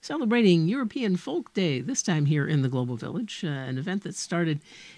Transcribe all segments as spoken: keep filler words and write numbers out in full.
celebrating European Folk Day, this time here in the Global Village, uh, an event that started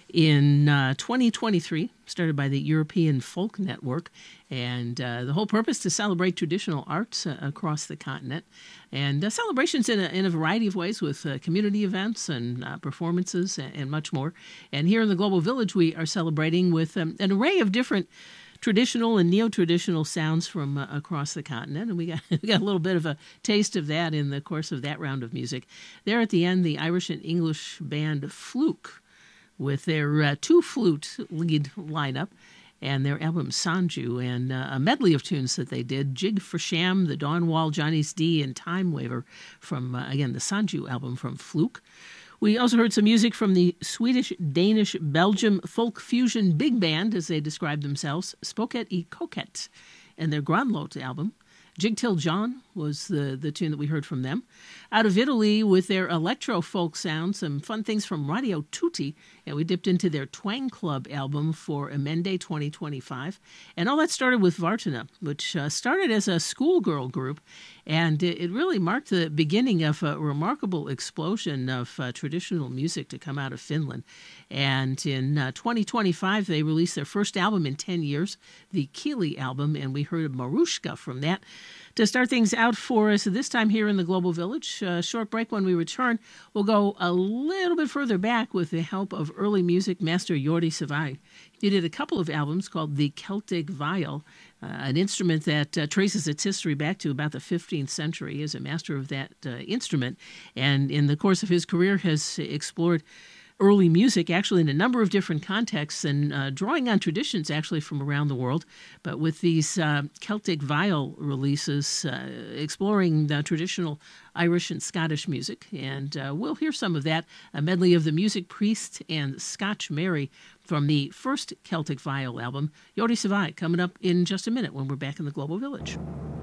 in uh, twenty twenty-three, started by the European Folk Network, and uh, the whole purpose to celebrate traditional arts uh, across the continent, and uh, celebrations in a, in a variety of ways with uh, community events and uh, performances and, and much more. And here in the Global Village, we are celebrating with um, an array of different traditional and neo-traditional sounds from uh, across the continent, and we got we got a little bit of a taste of that in the course of that round of music. There at the end, the Irish and English band Fluke, with their uh, two-flute lead lineup, and their album Sanju, and uh, a medley of tunes that they did, Jig for Sham, The Dawn Wall, Johnny's D, and Time Waver from, uh, again, the Sanju album from Fluke. We also heard some music from the Swedish, Danish, Belgium folk fusion big band, as they describe themselves, Spoket i Coquette, and their Granlot album. Jig Till John was the, the tune that we heard from them. Out of Italy, with their electro folk sound, some fun things from Radio Tutti, and we dipped into their Twang Club album for Emende twenty twenty-five. And all that started with Vartana, which uh, started as a schoolgirl group, and it, it really marked the beginning of a remarkable explosion of uh, traditional music to come out of Finland. And in uh, twenty twenty-five, they released their first album in ten years, the Kili album, and we heard Marushka from that. To start things out for us this time here in the Global Village, a short break. When we return, we'll go a little bit further back with the help of early music master Jordi Savai. He did a couple of albums called the Celtic Viol, uh, an instrument that uh, traces its history back to about the fifteenth century. He is a master of that uh, instrument, and in the course of his career has explored early music, actually in a number of different contexts, and uh, drawing on traditions actually from around the world. But with these uh, Celtic Viol releases, uh, exploring the traditional Irish and Scottish music, and uh, we'll hear some of that, a medley of the Music Priest and Scotch Mary from the first Celtic Viol album. Jordi Savai coming up in just a minute when we're back in the Global Village.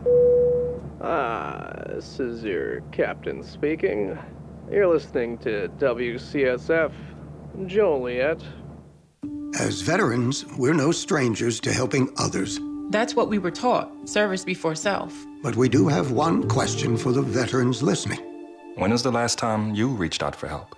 Ah, this is your captain speaking. You're listening to W C S F Joliet. As veterans, we're no strangers to helping others. That's what we were taught, service before self. But we do have one question for the veterans listening. When was the last time you reached out for help?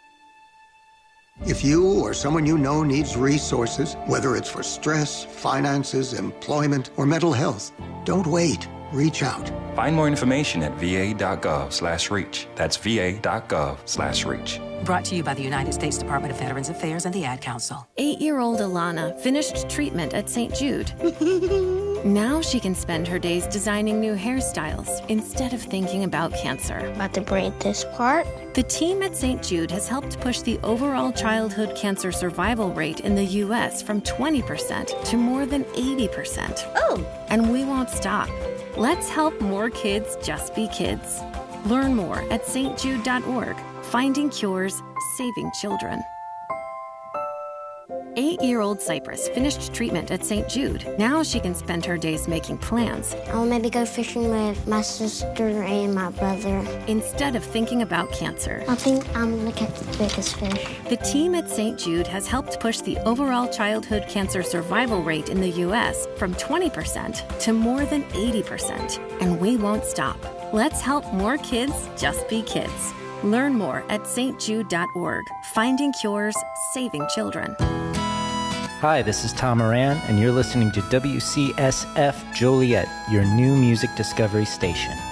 If you or someone you know needs resources, whether it's for stress, finances, employment, or mental health, don't wait. Reach out. Find more information at va.gov slash reach. That's va.gov slash reach. Brought to you by the United States Department of Veterans Affairs and the Ad Council. Eight-year-old Alana finished treatment at Saint Jude. Now she can spend her days designing new hairstyles instead of thinking about cancer. About to braid this part. The team at Saint Jude has helped push the overall childhood cancer survival rate in the U S from twenty percent to more than eighty percent. Oh! And we won't stop. Let's help more kids just be kids. Learn more at s t jude dot org. Finding cures, saving children. Eight-year-old Cypress finished treatment at Saint Jude. Now she can spend her days making plans. I'll maybe go fishing with my sister and my brother. Instead of thinking about cancer. I think I'm gonna catch the biggest fish. The team at Saint Jude has helped push the overall childhood cancer survival rate in the U S from twenty percent to more than eighty percent. And we won't stop. Let's help more kids just be kids. Learn more at s t jude dot org. Finding cures, saving children. Hi, this is Tom Moran, and you're listening to W C S F Joliet, your new music discovery station.